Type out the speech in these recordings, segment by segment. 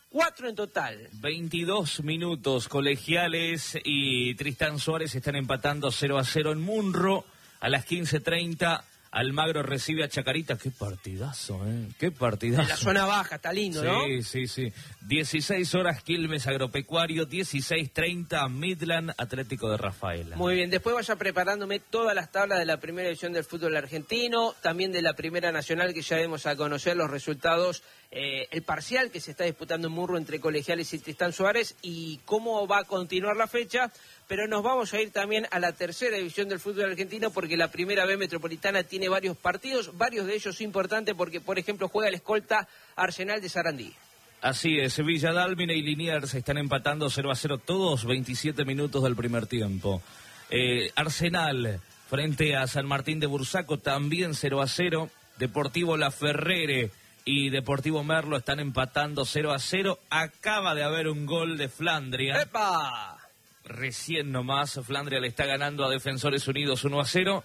4 en total. 22 minutos. Colegiales y Tristán Suárez están empatando 0-0 en Munro. A las 15:30 Almagro recibe a Chacarita. Qué partidazo, qué partidazo. En la zona baja, está lindo, ¿no? Sí. 16 horas Quilmes Agropecuario, 16:30 Midland Atlético de Rafaela. Muy bien, después vaya preparándome todas las tablas de la primera división del fútbol argentino, también de la primera nacional, que ya demos a conocer los resultados, el parcial que se está disputando en Munro entre Colegiales y Tristán Suárez y cómo va a continuar la fecha. Pero nos vamos a ir también a la tercera división del fútbol argentino porque la primera B metropolitana tiene varios partidos, varios de ellos importantes porque, por ejemplo, juega el escolta Arsenal de Sarandí. Así es, Villa Dálmine y Liniers están empatando 0-0 todos, 27 minutos del primer tiempo. Arsenal frente a San Martín de Bursaco también 0-0. Deportivo La Ferrere y Deportivo Merlo están empatando 0-0. Acaba de haber un gol de Flandria. ¡Epa! Recién nomás, Flandria le está ganando a Defensores Unidos 1-0.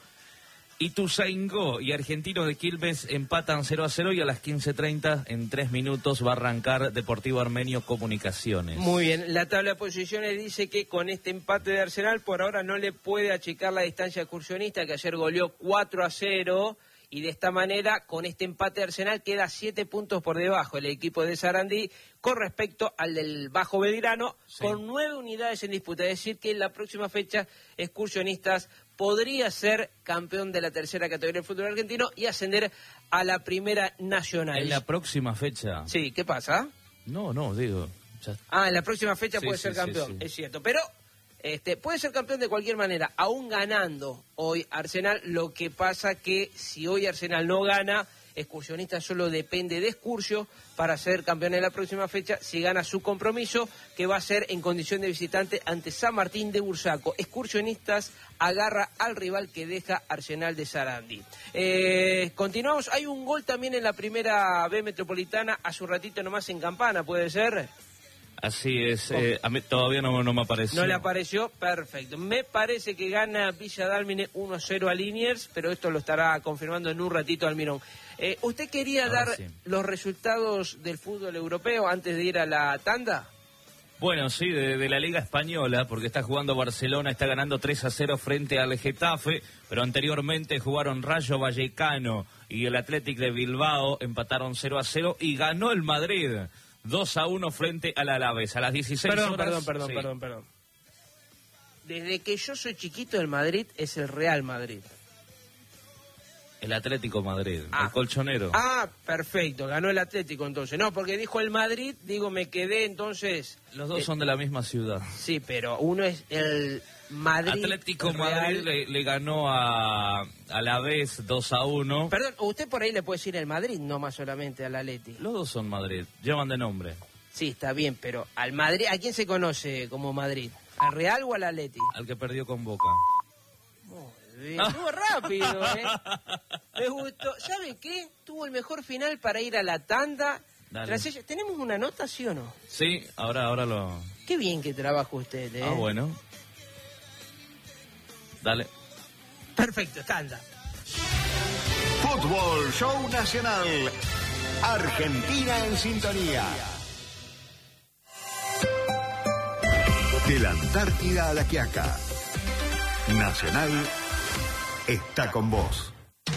Ituzaingó y Argentinos de Quilmes empatan 0-0 y a las 15:30, en 3 minutos, va a arrancar Deportivo Armenio Comunicaciones. Muy bien, la tabla de posiciones dice que con este empate de Arsenal por ahora no le puede achicar la distancia excursionista, que ayer goleó 4-0. Y de esta manera, con este empate de Arsenal, queda 7 puntos por debajo el equipo de Sarandí con respecto al del Bajo Belgrano, sí, con 9 unidades en disputa. Es decir, que en la próxima fecha, Excursionistas podría ser campeón de la tercera categoría del fútbol argentino y ascender a la primera nacional. ¿En la próxima fecha? Sí, ¿qué pasa? No, digo... Ya... en la próxima fecha sí, puede ser campeón, sí. Es cierto, pero... puede ser campeón de cualquier manera, aún ganando hoy Arsenal. Lo que pasa que si hoy Arsenal no gana, Excursionistas solo depende de Excursio para ser campeón en la próxima fecha si gana su compromiso, que va a ser en condición de visitante ante San Martín de Bursaco. Excursionistas agarra al rival que deja Arsenal de Sarandí. Continuamos, hay un gol también en la primera B metropolitana, hace un ratito nomás en Campana, ¿puede ser? Así es, a mí todavía no me apareció. ¿No le apareció? Perfecto. Me parece que gana Villa Dálmine 1-0 a Liniers, pero esto lo estará confirmando en un ratito Almirón. ¿Usted quería dar los resultados del fútbol europeo antes de ir a la tanda? Bueno, sí, de la Liga Española, porque está jugando Barcelona, está ganando 3-0 frente al Getafe, pero anteriormente jugaron Rayo Vallecano y el Athletic de Bilbao, empataron 0-0 y ganó el Madrid 2-1 frente al Alavés a las 16 horas. Perdón. Desde que yo soy chiquito, el Madrid es el Real Madrid. El Atlético Madrid, el colchonero. Perfecto, ganó el Atlético entonces. No, porque dijo el Madrid, me quedé entonces... Los dos son de la misma ciudad. Sí, pero uno es el Madrid... Atlético Madrid le ganó a la vez 2-1. Perdón, usted por ahí le puede decir el Madrid, no más solamente al Atleti. Los dos son Madrid, llevan de nombre. Sí, está bien, pero al Madrid, ¿a quién se conoce como Madrid? ¿Al Real o al Atleti? Al que perdió con Boca. Estuvo rápido, Me gustó. ¿Sabe qué? Tuvo el mejor final para ir a la tanda. ¿Tenemos una nota, sí o no? Sí, ahora lo... Qué bien que trabaja usted, bueno. Dale. Perfecto, tanda. Fútbol Show Nacional. Argentina en sintonía. De la Antártida a la Quiaca. Nacional está con vos.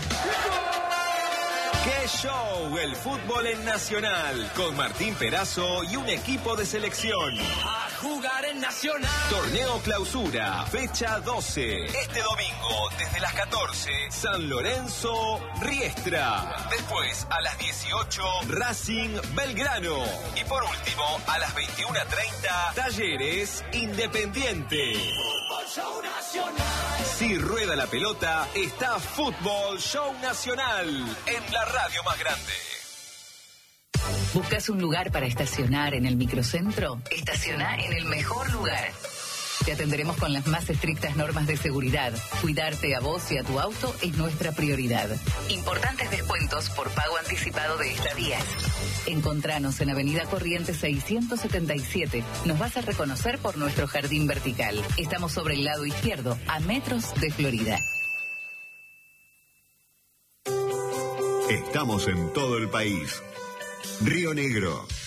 ¡Qué show! El fútbol en Nacional, con Martín Perazo y un equipo de selección. A jugar en Nacional. Torneo Clausura, fecha 12. Este domingo, desde las 14, San Lorenzo, Riestra. Después, a las 18, Racing, Belgrano. Y por último, a las 21:30, Talleres, Independiente. Fútbol Show Nacional. Si rueda la pelota, está Fútbol Show Nacional en la radio más grande. ¿Buscas un lugar para estacionar en el microcentro? Estaciona en el mejor lugar. Te atenderemos con las más estrictas normas de seguridad. Cuidarte a vos y a tu auto es nuestra prioridad. Importantes descuentos por pago anticipado de estadías. Encontranos en Avenida Corrientes 677. Nos vas a reconocer por nuestro jardín vertical. Estamos sobre el lado izquierdo, a metros de Florida. Estamos en todo el país. Río Negro,